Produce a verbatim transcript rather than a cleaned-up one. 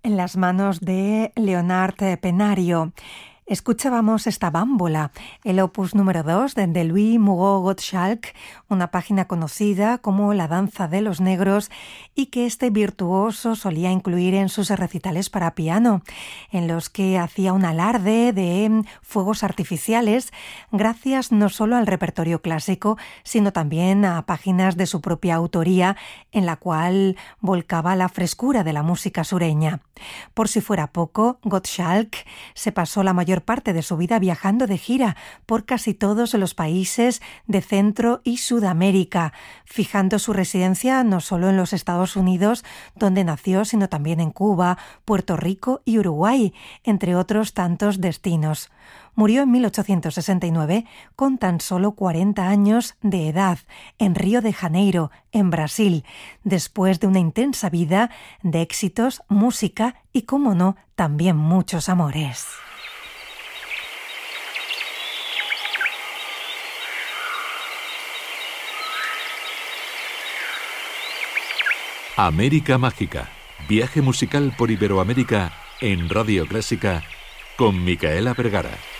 en las manos de Leonard Penario. Escuchábamos esta bámbola, el opus número dos de, de Louis Mugot-Gottschalk, una página conocida como La danza de los negros y que este virtuoso solía incluir en sus recitales para piano, en los que hacía un alarde de fuegos artificiales gracias no solo al repertorio clásico, sino también a páginas de su propia autoría en la cual volcaba la frescura de la música sureña. Por si fuera poco, Gottschalk se pasó la mayor parte de su vida viajando de gira por casi todos los países de Centro y Sudamérica, fijando su residencia no solo en los Estados Unidos, donde nació, sino también en Cuba, Puerto Rico y Uruguay, entre otros tantos destinos. Murió en mil ochocientos sesenta y nueve con tan solo cuarenta años de edad en Río de Janeiro, en Brasil, después de una intensa vida de éxitos, música y, cómo no, también muchos amores. América Mágica, viaje musical por Iberoamérica en Radio Clásica con Micaela Vergara.